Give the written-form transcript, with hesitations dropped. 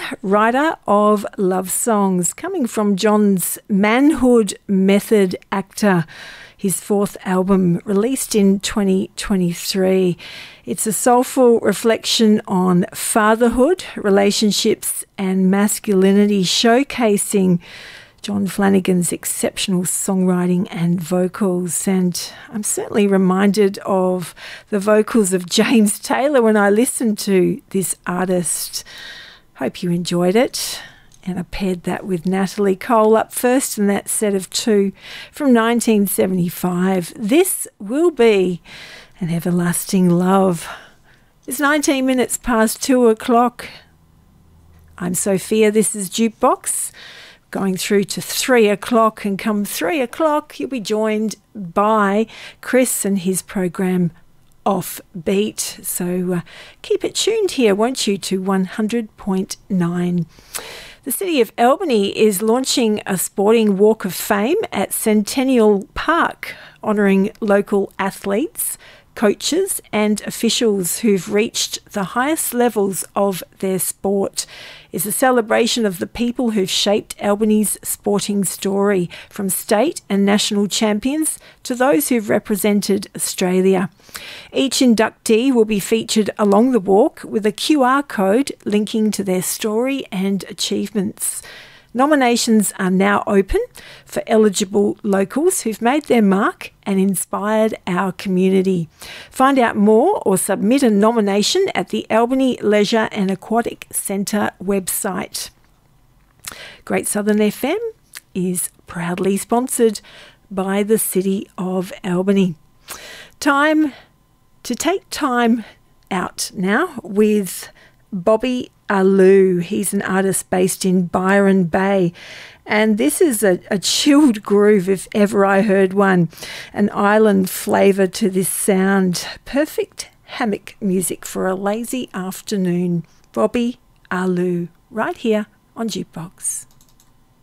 writer of love songs, coming from John's Manhood Method Actor, his fourth album released in 2023. It's a soulful reflection on fatherhood, relationships and masculinity, showcasing John Flanagan's exceptional songwriting and vocals. And I'm certainly reminded of the vocals of James Taylor when I listened to this artist. Hope you enjoyed it. And I paired that with Natalie Cole up first in that set of two from 1975. This Will Be an Everlasting Love. It's 19 minutes past 2 o'clock. I'm Sophia. This is Jukebox. Going through to 3 o'clock, and come 3 o'clock you'll be joined by Chris and his program Offbeat. So keep it tuned here, won't you, to 100.9. The City of Albany is launching a sporting walk of fame at Centennial Park, honouring local athletes, coaches and officials who've reached the highest levels of their sport. It's a celebration of the people who've shaped Albany's sporting story, from state and national champions to those who've represented Australia. Each inductee will be featured along the walk with a QR code linking to their story and achievements. Nominations are now open for eligible locals who've made their mark and inspired our community. Find out more or submit a nomination at the Albany Leisure and Aquatic Centre website. Great Southern FM is proudly sponsored by the City of Albany. Time to take time out now with Bobby Alou. He's an artist based in Byron Bay, and this is a chilled groove if ever I heard one. An island flavour to this sound. Perfect hammock music for a lazy afternoon. Bobby Alou, right here on Jukebox.